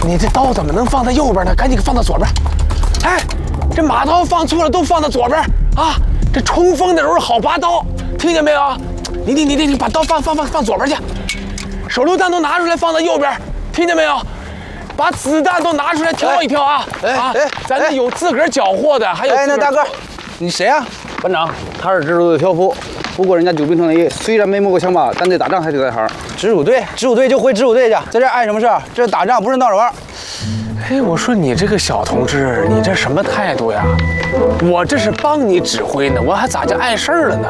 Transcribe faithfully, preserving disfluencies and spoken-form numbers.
你这刀怎么能放在右边呢？赶紧放到左边。哎，这马刀放错了，都放到左边啊！这冲锋的时候好拔刀，听见没有？你你你你你把刀放放放放左边去，手榴弹都拿出来放到右边，听见没有？把子弹都拿出来挑一挑啊！ 哎啊哎， 咱这有自个儿缴获的，还有哎，那大哥，你谁啊？班长，他是直属队的挑夫，不过人家久病成医，虽然没摸过枪把，但对打仗还是在行。直属队，直属队就回直属队去，在这碍什么事儿？这是打仗，不是闹着玩。 哎，我说你这个小同志，你这什么态度呀？我这是帮你指挥呢，我还咋就碍事儿了呢？